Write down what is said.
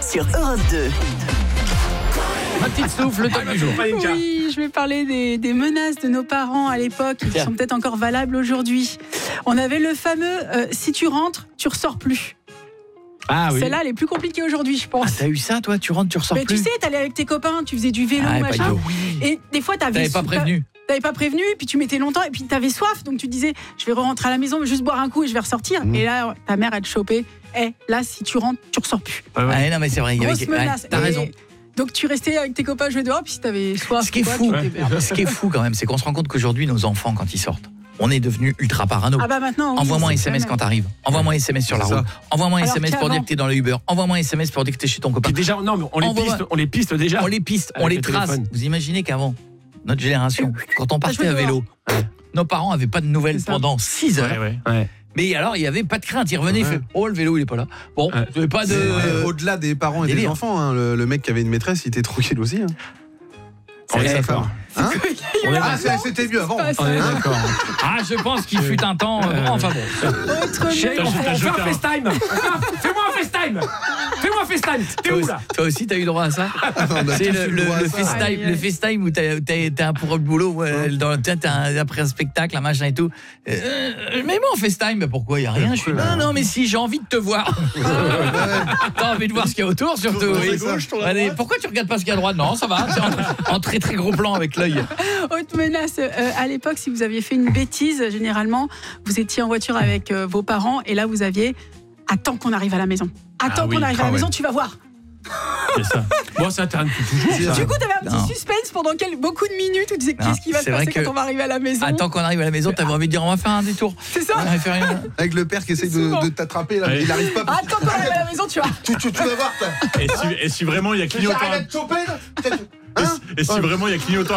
sur Europe 2. Ma petite souffle, le top du jour. Oui, je vais parler des menaces de nos parents à l'époque qui sont peut-être encore valables aujourd'hui. On avait le fameux si tu rentres, tu ressors plus. Ah oui. Celle-là, elle est plus compliquée aujourd'hui, je pense. Ah, t'as eu ça, toi? Tu rentres, tu ressors Mais plus? tu sais, t'allais avec tes copains, tu faisais du vélo, machin. Et des fois, T'avais pas prévenu. T'avais pas prévenu, et puis tu mettais longtemps, et puis t'avais soif, donc tu disais, je vais rentrer à la maison, juste boire un coup et je vais ressortir. Et là, ta mère, elle te chopait. Là, si tu rentres, tu ressors plus. Ah, non, mais c'est vrai. Grosse menace. T'as raison. Donc tu restais avec tes copains jouer dehors, puis si t'avais soif. Ce qui est fou quand même, c'est qu'on se rend compte qu'aujourd'hui, nos enfants, quand ils sortent, on est devenus ultra parano. Ah bah maintenant, oui, envoie-moi un SMS quand t'arrives. Envoie-moi un SMS sur la route. Envoie-moi un SMS pour dire que t'es dans le Uber. Envoie-moi un SMS pour dire que t'es chez ton copain. Puis déjà, non, mais on les piste déjà. On les piste, on les trace. téléphone. Vous imaginez qu'avant, notre génération, quand on partait à vélo, nos parents n'avaient pas de nouvelles pendant 6 heures. Ouais. Mais alors, il n'y avait pas de crainte. Ils revenaient, ils faisaient, oh, le vélo, il est pas là. Bon, il n'y avait pas de... Au-delà des parents et des enfants, hein, le mec qui avait une maîtresse, il était tranquille aussi. Hein. On est d'accord. Hein c'était mieux avant. On est d'accord. Ah, je pense qu'il fut un temps... enfin bon. Chérie, on fait un FaceTime. Fais-moi un FaceTime. Fais-moi un FaceTime. T'es où là? Toi aussi, t'as eu droit à ça? C'est le FaceTime où t'as un pour le boulot, après un spectacle, un machin et tout. Mais moi, en FaceTime, mais pourquoi? Il n'y a rien. Je suis non, mais si, j'ai envie de te voir. T'as envie de voir ce qu'il y a autour, surtout. Allez, pourquoi tu regardes pas ce qu'il y a à droite? Non, ça va. C'est en très très gros plan avec l'œil. Autre menace, à l'époque, si vous aviez fait une bêtise, généralement, vous étiez en voiture avec vos parents et là, vous aviez « Attends qu'on arrive à la maison. Attends qu'on arrive à la maison, tu vas voir. » C'est ça. Bon, ça t'arrête toujours. Du coup, t'avais un petit suspense pendant beaucoup de minutes où tu disais qu'est-ce qui va se passer quand on va arriver à la maison. Attends qu'on arrive à la maison, t'avais envie de dire on va faire un détour. C'est ça. Avec le père qui essaie de t'attraper, là, il n'arrive pas. Attends qu'on arrive à la maison, tu vois. Tu vas voir. Et si vraiment il y a clignotant. Arrête de choper, là. Et si vraiment il y a clignotant